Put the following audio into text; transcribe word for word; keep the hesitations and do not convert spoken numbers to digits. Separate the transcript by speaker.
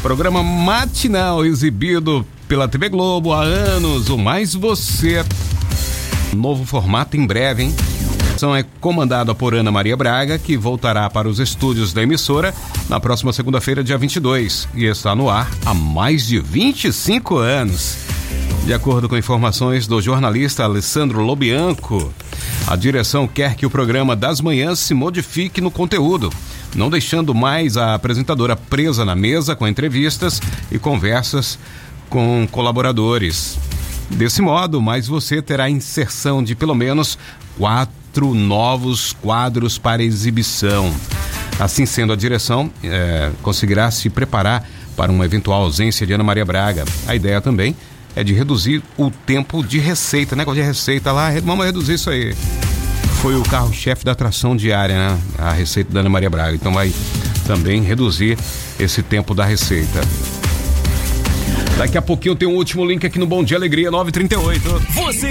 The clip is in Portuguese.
Speaker 1: Programa matinal exibido pela T V Globo há anos, o Mais Você. Novo formato em breve, hein? A ação é comandada por Ana Maria Braga, que voltará para os estúdios da emissora na próxima segunda-feira, dia vinte e dois, e está no ar há mais de vinte e cinco anos. De acordo com informações do jornalista Alessandro Lobianco, a direção quer que o programa das manhãs se modifique no conteúdo, não deixando mais a apresentadora presa na mesa com entrevistas e conversas com colaboradores. Desse modo, Mais Você terá inserção de pelo menos quatro novos quadros para exibição. Assim sendo, a direção é, conseguirá se preparar para uma eventual ausência de Ana Maria Braga. A ideia também é de reduzir o tempo de receita, né? Quando de receita lá, vamos reduzir isso aí. Foi o carro-chefe da atração diária, né? A receita da Ana Maria Braga. Então vai também reduzir esse tempo da receita. Daqui a pouquinho tem um último link aqui no Bom Dia Alegria nove e trinta e oito.
Speaker 2: Você